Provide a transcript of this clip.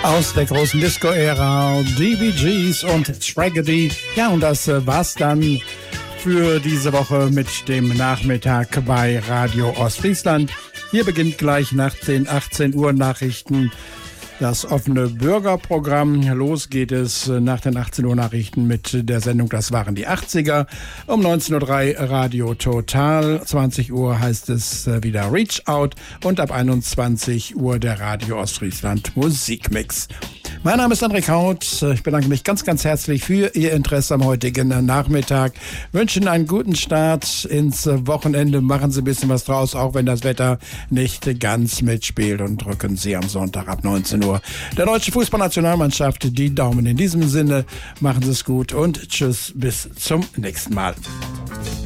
Aus der großen Disco-Ära, die Bee Gees und Spraggedy. Ja, und das war's dann für diese Woche mit dem Nachmittag bei Radio Ostfriesland. Hier beginnt gleich nach den 18 Uhr Nachrichten das offene Bürgerprogramm. Los geht es nach den 18 Uhr Nachrichten mit der Sendung Das waren die 80er. Um 19.03 Uhr Radio Total. 20 Uhr heißt es wieder Reach Out. Und ab 21 Uhr der Radio Ostfriesland Musikmix. Mein Name ist André Kaut. Ich bedanke mich ganz, ganz herzlich für Ihr Interesse am heutigen Nachmittag. Wünsche Ihnen einen guten Start ins Wochenende. Machen Sie ein bisschen was draus, auch wenn das Wetter nicht ganz mitspielt. Und drücken Sie am Sonntag ab 19 Uhr der deutschen Fußballnationalmannschaft die Daumen. In diesem Sinne, machen Sie es gut und tschüss, bis zum nächsten Mal.